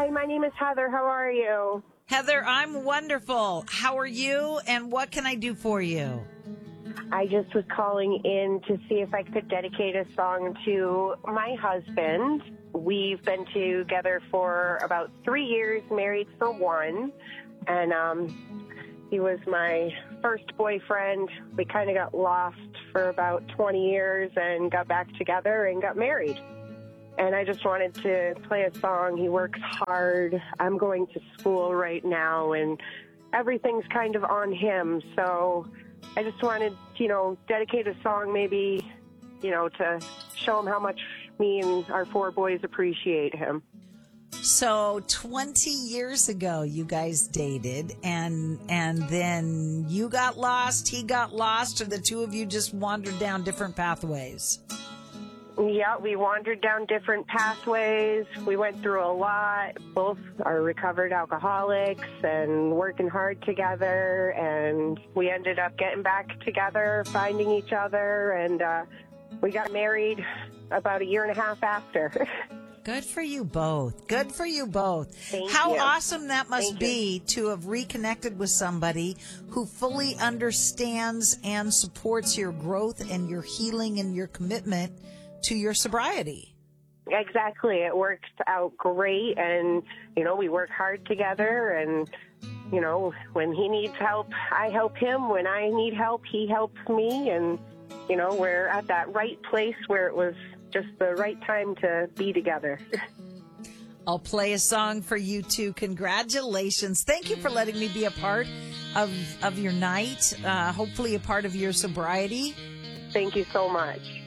Hi, my name is Heather. How are you? Heather, I'm wonderful. How are you, and what can I do for you? I just was calling in to see if I could dedicate a song to my husband. We've been together for about 3 years, married for 1. And he was my first boyfriend. We kind of got lost for about 20 years and got back together and got married. And I just wanted to play a song. He works hard. I'm going to school right now, and everything's kind of on him. So I just wanted to, dedicate a song maybe, to show him how much me and our 4 boys appreciate him. So 20 years ago, you guys dated, and then you got lost, he got lost, or the two of you just wandered down different pathways? Yeah, we wandered down different pathways. We went through a lot. Both are recovered alcoholics and working hard together. And we ended up getting back together, finding each other, and we got married about 1.5 years after. Good for you both. Good for you both. Thank How you. awesome that must Thank be to have reconnected with somebody who fully understands and supports your growth and your healing and your commitment to your sobriety. Exactly. It worked out great, and, we work hard together, and, when he needs help, I help him. When I need help, he helps me, and, we're at that right place where it was just the right time to be together. I'll play a song for you two. Congratulations. Thank you for letting me be a part of your night, hopefully a part of your sobriety. Thank you so much.